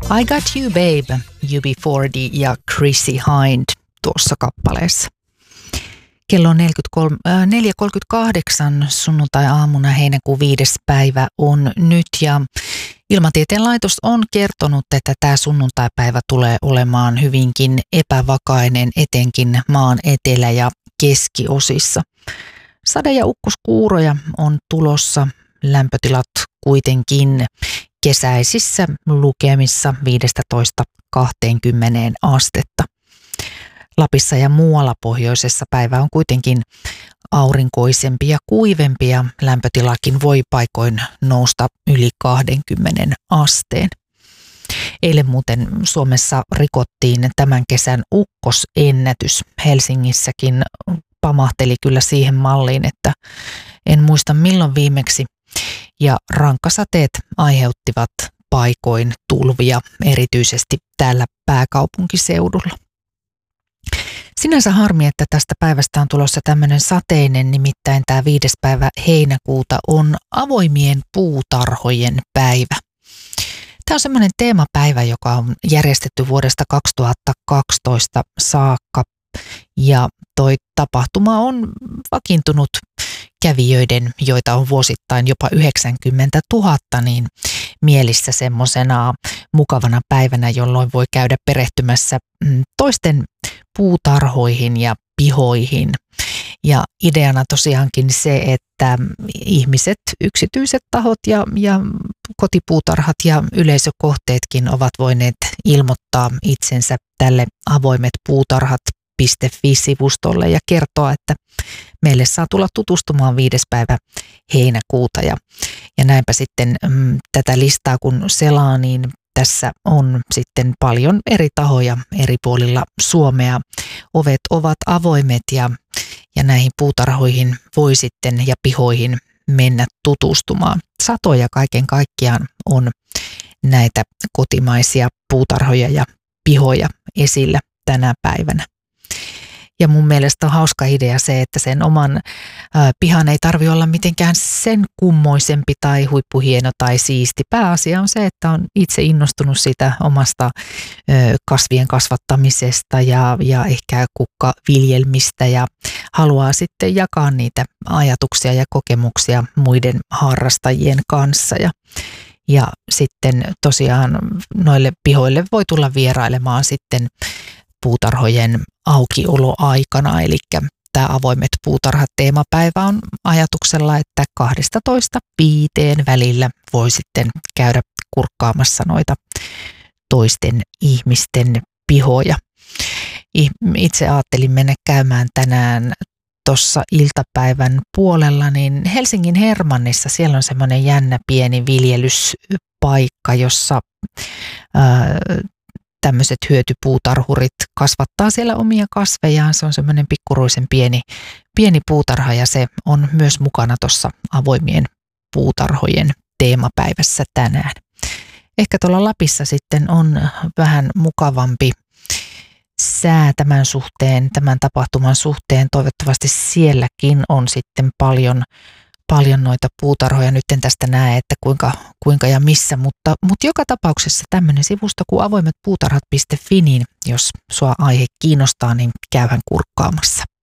I Got You Babe, UB40 ja Chrissy Hind tuossa kappaleessa. Kello on 4.38 sunnuntai-aamuna, heinäkuun 5. päivä on nyt ja Ilmatieteen laitos on kertonut, että tämä sunnuntaipäivä tulee olemaan hyvinkin epävakainen etenkin maan etelä- ja keskiosissa. Sade- ja ukkoskuuroja on tulossa, lämpötilat kuitenkin kesäisissä lukemissa 15-20 astetta. Lapissa ja muualla pohjoisessa päivä on kuitenkin aurinkoisempi ja kuivempi ja lämpötilakin voi paikoin nousta yli 20 asteen. Eilen muuten Suomessa rikottiin tämän kesän ukkosennätys. Helsingissäkin pamahteli kyllä siihen malliin, että en muista milloin viimeksi. Ja rankkasateet aiheuttivat paikoin tulvia, erityisesti täällä pääkaupunkiseudulla. Sinänsä harmi, että tästä päivästä on tulossa tämmöinen sateinen, nimittäin tämä 5. päivä heinäkuuta on avoimien puutarhojen päivä. Tämä on semmoinen teemapäivä, joka on järjestetty vuodesta 2012 saakka ja toi tapahtuma on vakiintunut kävijöiden, joita on vuosittain jopa 90 000, niin mielissä semmoisena mukavana päivänä, jolloin voi käydä perehtymässä toisten puutarhoihin ja pihoihin. Ja ideana tosiaankin se, että ihmiset, yksityiset tahot ja kotipuutarhat ja yleisökohteetkin ovat voineet ilmoittaa itsensä tälle avoimetpuutarhat.fi-sivustolle ja kertoa, että meille saa tulla tutustumaan 5. päivä heinäkuuta. Ja näinpä sitten tätä listaa kun selaa, niin tässä on sitten paljon eri tahoja eri puolilla Suomea. Ovet ovat avoimet ja näihin puutarhoihin voi sitten ja pihoihin mennä tutustumaan. Satoja kaiken kaikkiaan on näitä kotimaisia puutarhoja ja pihoja esillä tänä päivänä. Ja mun mielestä on hauska idea se, että sen oman pihan ei tarvitse olla mitenkään sen kummoisempi tai huippuhieno tai siisti. Pääasia on se, että on itse innostunut siitä omasta kasvien kasvattamisesta ja ehkä kukkaviljelmistä ja haluaa sitten jakaa niitä ajatuksia ja kokemuksia muiden harrastajien kanssa. Ja sitten tosiaan noille pihoille voi tulla vierailemaan sitten puutarhojen aukioloaikana, eli tämä avoimet puutarhat teemapäivä on ajatuksella, että 12-5 välillä voi sitten käydä kurkkaamassa noita toisten ihmisten pihoja. Itse ajattelin mennä käymään tänään tuossa iltapäivän puolella, niin Helsingin Hermannissa siellä on semmoinen jännä pieni viljelyspaikka, jossa tämmöiset hyötypuutarhurit kasvattaa siellä omia kasvejaan. Se on semmoinen pikkuruisen pieni puutarha ja se on myös mukana tuossa avoimien puutarhojen teemapäivässä tänään. Ehkä tuolla Lapissa sitten on vähän mukavampi sää tämän suhteen, tämän tapahtuman suhteen. Toivottavasti sielläkin on sitten paljon noita puutarhoja. Nyt en tästä näe, että kuinka ja missä, mutta joka tapauksessa tämmöinen sivusto kuin avoimetpuutarhat.fi, niin jos sua aihe kiinnostaa, niin käyhän kurkkaamassa.